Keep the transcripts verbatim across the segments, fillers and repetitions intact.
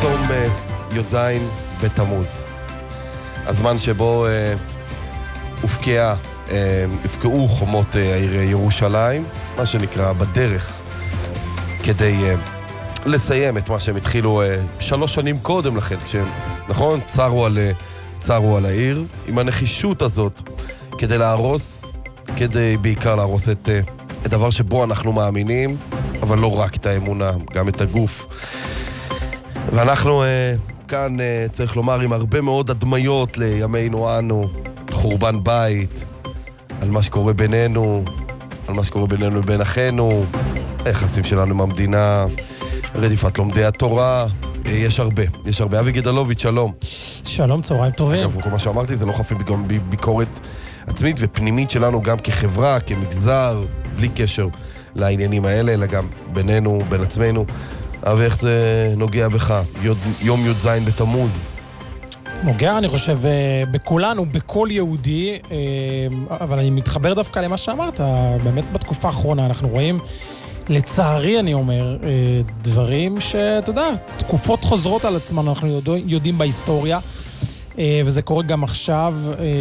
צום י"ז בתמוז, הזמן שבו הופקעה, הופקעו חומות העיר ירושלים, מה שנקרא בדרך, כדי לסיים את מה שהם התחילו שלוש שנים קודם לכן, כשהם, נכון, צרו על, צרו על העיר, עם הנחישות הזאת, כדי להרוס, כדי בעיקר להרוס את הדבר שבו אנחנו מאמינים, אבל לא רק את האמונה, גם את הגוף. ואנחנו כאן, צריך לומר, עם הרבה מאוד הדמיות לימינו אנו, חורבן בית, על מה שקורה בינינו, על מה שקורה בינינו ובין אחינו, היחסים שלנו עם המדינה, רדיפת לומדי התורה, יש הרבה, יש הרבה. אבי גדלוביץ', שלום. שלום, צהריים טובים. אגב, כל מה שאמרתי זה לא חפים גם ביקורת עצמית ופנימית שלנו גם כחברה, כמגזר, בלי קשר לעניינים האלה, אלא גם בינינו, בין עצמנו. אבל איך זה נוגע בך? יום י"ז בתמוז. נוגע, אני חושב, בכולנו, בכל יהודי, אבל אני מתחבר דווקא למה שאמרת. באמת בתקופה האחרונה אנחנו רואים, לצערי אני אומר, דברים שאתה יודע, תקופות חוזרות על עצמנו, אנחנו יודעים בהיסטוריה, וזה קורה גם עכשיו.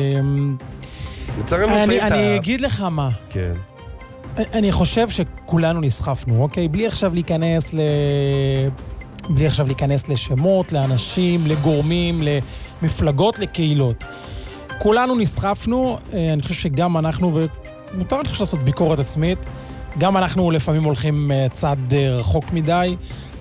אני, אני אגיד לך מה. כן. אני חושב שכולנו נסחפנו, אוקיי? בלי עכשיו להיכנס ל... בלי עכשיו להיכנס לשמות, לאנשים, לגורמים, למפלגות, לקהילות. כולנו נסחפנו, אני חושב שגם אנחנו, ומותר אני חושב לעשות ביקורת עצמית, גם אנחנו לפעמים הולכים צעד רחוק מדי,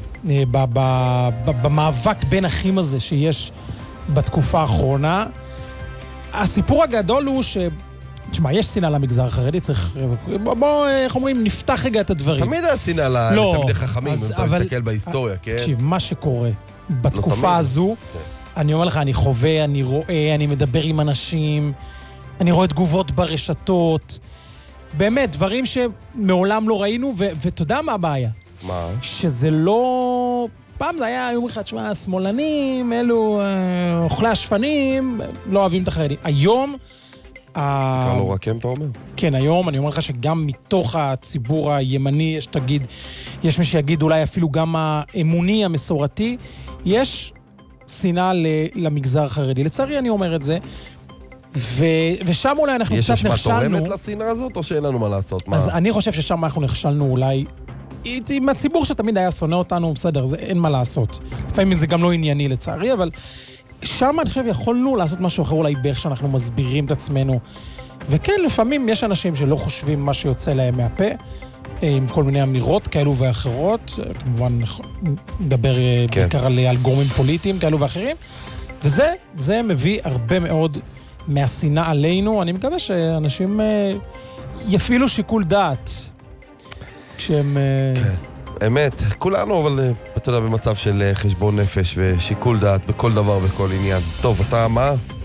במאבק בין אחים הזה שיש בתקופה האחרונה. הסיפור הגדול הוא ש... תשמע, יש שנאה למגזר החרדי, צריך... בוא, בוא, איך אומרים, נפתח רגע את הדברים. תמיד היה שנאה לתלמידי חכמים, אם אתה מסתכל בהיסטוריה, כן? תקשיב, מה שקורה בתקופה הזו, אני אומר לך, אני חווה, אני רואה, אני מדבר עם אנשים, אני רואה תגובות ברשתות, באמת, דברים שמעולם לא ראינו, ואתה יודע מה הבעיה? מה? שזה לא... פעם זה היה, יום אחד, שמה, שמאלנים, אלו אוכלי השפנים, לא אוהבים את החרדים. היום... כבר לא רק הם, אתה אומר? כן, היום אני אומר לך שגם מתוך הציבור הימני, יש תגיד, יש מי שיגיד אולי אפילו גם האמוני, המסורתי, יש שנאה למגזר החרדי. לצערי אני אומר את זה, ושם אולי אנחנו קצת נכשלנו. יש אשמה תורמת לשנאה הזאת, או שאין לנו מה לעשות? אז אני חושב ששם אנחנו נכשלנו אולי, עם הציבור שתמיד היה שונא אותנו, בסדר, אין מה לעשות. לפעמים זה גם לא ענייני לצערי, אבל... שם אני חושב יכולנו לעשות משהו אחר אולי באיך שאנחנו מסבירים את עצמנו. וכן, לפעמים יש אנשים שלא חושבים מה שיוצא להם מהפה, עם כל מיני אמירות כאלו ואחרות, כמובן נדבר כן. בעיקר על, על גורמים פוליטיים כאלו ואחרים, וזה זה מביא הרבה מאוד מהשנאה עלינו. אני מקווה שאנשים יפעילו שיקול דעת כשהם... כן. אמת, כולנו, אבל אתה יודע, במצב של חשבון נפש ושיקול דעת בכל דבר, בכל עניין. טוב, אתה מה?